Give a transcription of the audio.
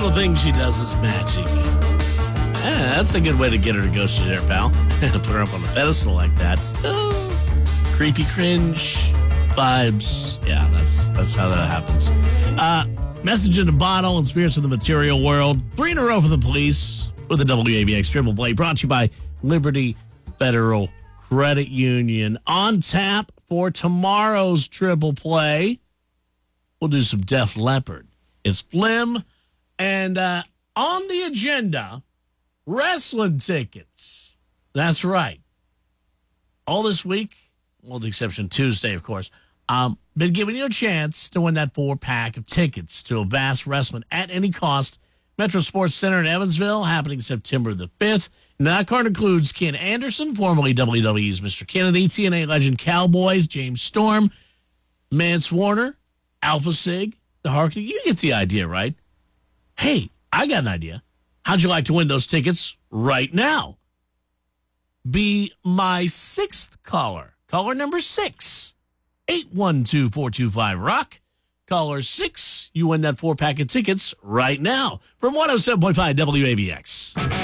little thing she does is magic. Yeah, that's a good way to get her to go there, pal. Put her up on a pedestal like that. Oh, creepy cringe vibes. Yeah, that's how that happens. Message in a bottle and spirits of the material world. 3 in a row for the police with the WABX Triple Play. Brought to you by Liberty Federal Credit Union. On tap for tomorrow's Triple Play, we'll do some Def Leppard. It's Flim. And on the agenda, wrestling tickets. That's right. All this week, well, the exception Tuesday, of course, been giving you a chance to win that 4-pack of tickets to a vast wrestling at any cost. Metro Sports Center in Evansville, happening September the 5th. And that card includes Ken Anderson, formerly WWE's Mr. Kennedy, TNA legend Cowboys, James Storm, Mance Warner, Alpha Sig, the Harkness. You get the idea, right? Hey, I got an idea. How'd you like to win those tickets right now? Be my 6th caller. Caller number 6. 812-425-ROCK. Caller 6. You win that 4-pack of tickets right now from 107.5 WABX.